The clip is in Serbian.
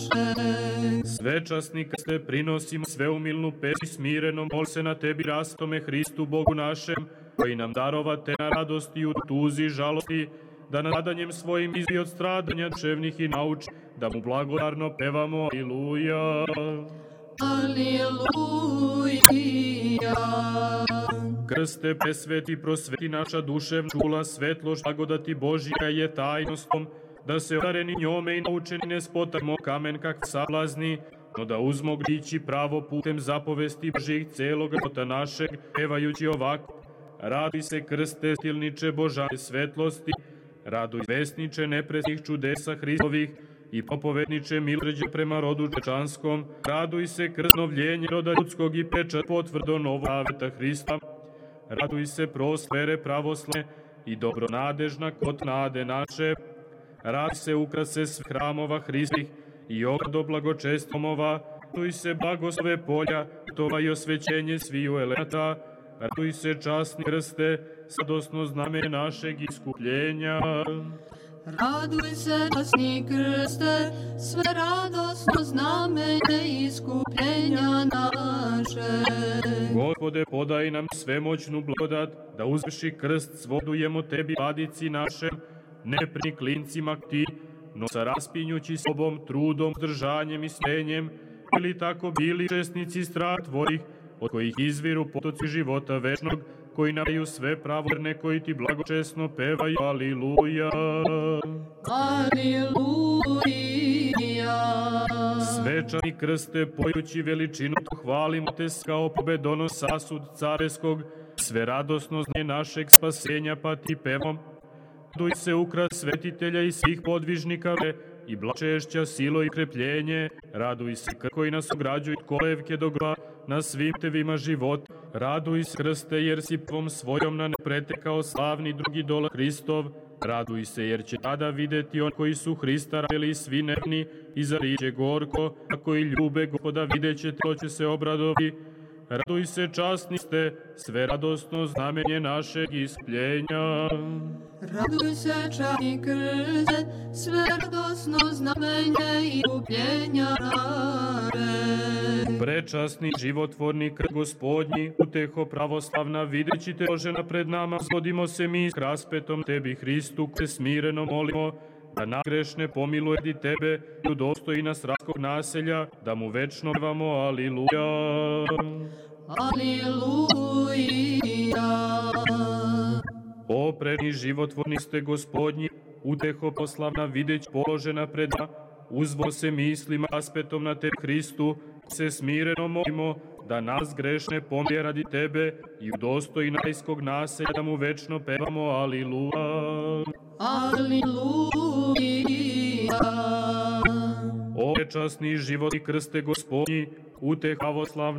našeg. Svečasni krste prinosimo sveumilnu pesmu, smireno mol se na tebi rastome Hristu Bogu našem, koji nam darovate na radosti u tuzi žalosti, da nadanjem svojim izvi od stradanja duševnih i nauči, da mu blagodarno pevamo Aliluja. Aliluja. Krste presveti, prosveti naša duševna čula, svetlost blagodati Božja je tajnostom, da se odareni njome i naučeni ne spotamo kamen kak sablazni, no da uzmogli ići pravo putem zapovesti Božih celog života našeg, pevajući ovako: raduj se krste stilniče Božane svetlosti, raduj vesniče nepresnih čudesa Hristovih i propovedniče milosrđa prema rodu čečanskom, raduj se krsnovljenje roda ljudskog i pečat potvrdo novog zaveta Hrista, raduj se prosvere pravoslavne i dobronadežna kot nade naše, raduj se ukrase svih hramova Hristih i ogrado blagočestomova, raduj se blagoslove polja, tova i osvećenje sviju elemenata, raduj se časni krste, sadosno zname našeg iskupljenja. Raduj se časni krste, sve radosno znamenje iskupljenja našeg. Gospode, podaj nam svemoćnu blagodat, da uzvrši krst svodujemo tebi, vladici našem, ne pri klincima ti, no sa raspinjući sobom, trudom, zdržanjem i smenjem, ili tako bili česnici strah tvojih, od kojih izviru potoci života večnog, koji navaju sve pravoverne, koji ti blagočesno pevaju Aliluja. Aliluja. Svečani krste, pojući veličinu, hvalimo te kao pobedonos sasud careskog, sve radosno znanje našeg spasenja, pa ti pevom. Raduj se ukras svetitelja i svih podvižnika i blačešća silo i krepljenje, raduj se koji nas ugrađuju kolevke do groba na svim tevima život, raduj se krste jer si prvom svojom na nepretekao slavni drugi dola Hristov, raduj se jer će tada videti on koji su Hrista radili svi nevni i zariće gorko, a koji ljube Gospoda videće to će se obradovi. Raduj se časni ste, sve radosno znamenje našeg iskupljenja. Raduj se časni krste, sve radosno znamenje iskupljenja našeg. Prečasni životvorni krst Gospodnji, uteho pravoslavna, videći te Božena pred nama, zvodimo se mi s raspetom tebi Hristu, te smireno molimo, da nas grešne pomiluje radi tebe i udostoji nas ratskog naselja, da mu večno pevamo Aliluja. Aliluja. O predni životvorni ste Gospodnji, uteho poslavna videć položena pred nama, uzvo se mislima raspetom na te Hristu, se smireno molimo, da nas grešne pomiluje radi tebe i udostoji najskog naselja, da mu večno pevamo Aliluja. Aliluja. O prečasni život i krste Gospodnji, uteha pravoslavna,